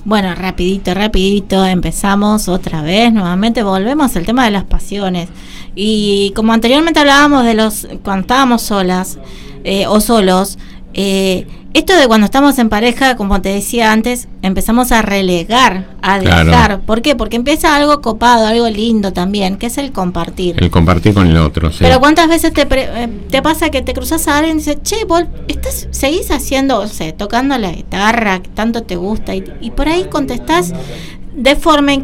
Bueno, rapidito, empezamos otra vez, nuevamente volvemos al tema de las pasiones. Y como anteriormente hablábamos cuando estábamos solas o solos, esto de cuando estamos en pareja, como te decía antes, empezamos a relegar, a dejar. Claro. ¿Por qué? Porque empieza algo copado, algo lindo también, que es el compartir. El compartir con el otro, sí. Pero ¿cuántas veces te pasa que te cruzas a alguien y dices, che, vos seguís haciendo, o sea, tocando la guitarra que tanto te gusta, y por ahí contestás de forma en